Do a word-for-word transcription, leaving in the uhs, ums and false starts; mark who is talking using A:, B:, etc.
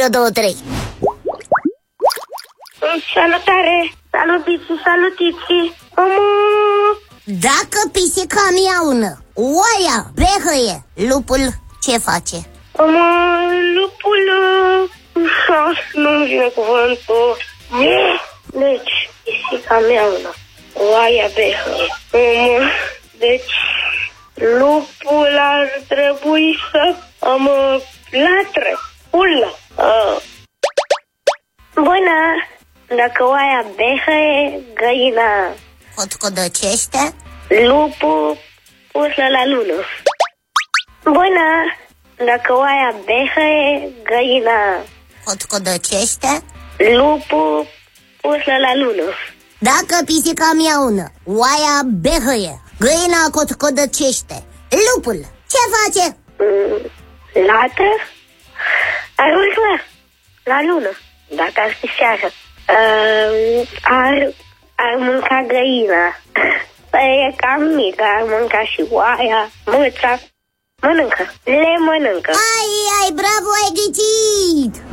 A: unu, doi, trei.
B: Salutare! Salut, Bici, salut, Tici! Um...
A: Dacă pisica miaună, oaia behăie, lupul ce face?
B: Um, lupul... Uh, nu-mi vine cuvântul. Deci, pisica miaună, oaia behăie. Um, deci, lupul ar trebui să... Um, latre, ulă. Uh. Bună! Dacă oaia behăie, găina
A: Cotcodăcește,
B: lupul pusă la lună. Bună! Dacă oaia behăie, găina
A: cotcodăcește,
B: lupul pusă la lună.
A: dacă pisica miaună, oaia behăie, găina cotcodăcește, lupul ce face?
B: Mm, latră? Aruncă la lună, dacă ar fi seară. Uh, ar, ar mânca găina. Păi e cam mică, ar mânca și oaia, mâța. Mănâncă, le mănâncă.
A: Ai, ai, bravo, ai ghicit!